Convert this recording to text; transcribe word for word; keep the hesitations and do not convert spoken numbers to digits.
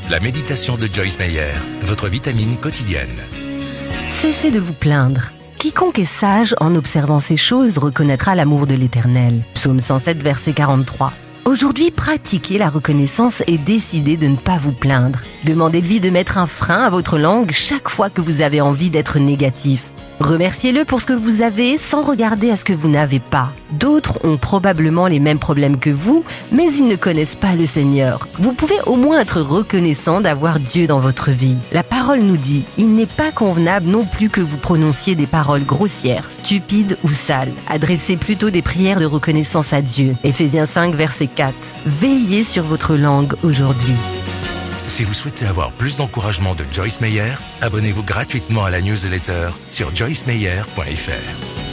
La méditation de Joyce Meyer, votre vitamine quotidienne. Cessez de vous plaindre. Quiconque est sage en observant ces choses reconnaîtra l'amour de l'Éternel. Psaume cent sept, verset quarante-trois. Aujourd'hui, pratiquez la reconnaissance et décidez de ne pas vous plaindre. Demandez-lui de mettre un frein à votre langue chaque fois que vous avez envie d'être négatif. Remerciez-le pour ce que vous avez sans regarder à ce que vous n'avez pas. D'autres ont probablement les mêmes problèmes que vous, mais ils ne connaissent pas le Seigneur. Vous pouvez au moins être reconnaissant d'avoir Dieu dans votre vie. La parole nous dit, il n'est pas convenable non plus que vous prononciez des paroles grossières, stupides ou sales. Adressez plutôt des prières de reconnaissance à Dieu. Éphésiens cinq, verset quatre. Veillez sur votre langue aujourd'hui. Si vous souhaitez avoir plus d'encouragement de Joyce Meyer, abonnez-vous gratuitement à la newsletter sur joyce meyer point f r.